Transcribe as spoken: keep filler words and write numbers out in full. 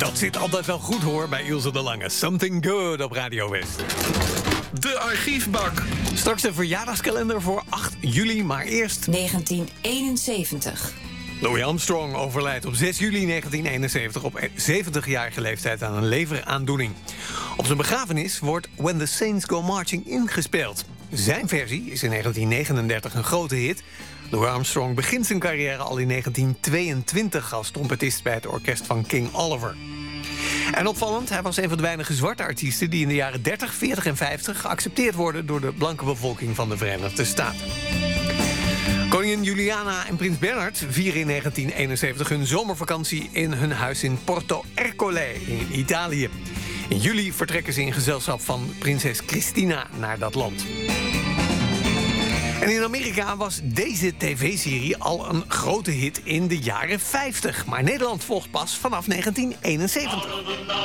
Dat zit altijd wel goed, hoor, bij Ilse de Lange. Something Good op Radio West. De archiefbak. Straks de verjaardagskalender voor acht juli, maar eerst... negentien eenenzeventig. Louis Armstrong overlijdt op zes juli negentien eenenzeventig... op zeventigjarige leeftijd aan een leveraandoening. Op zijn begrafenis wordt When the Saints Go Marching ingespeeld. Zijn versie is in negentien negenendertig een grote hit. Louis Armstrong begint zijn carrière al in negentien tweeëntwintig... als trompetist bij het orkest van King Oliver. En opvallend, hij was een van de weinige zwarte artiesten... die in de jaren dertig, veertig en vijftig geaccepteerd worden... door de blanke bevolking van de Verenigde Staten. Koningin Juliana en prins Bernhard vieren in negentien eenenzeventig... hun zomervakantie in hun huis in Porto Ercole in Italië. In juli vertrekken ze in gezelschap van prinses Christina naar dat land. En in Amerika was deze tv-serie al een grote hit in de jaren vijftig. Maar Nederland volgt pas vanaf negentien eenenzeventig.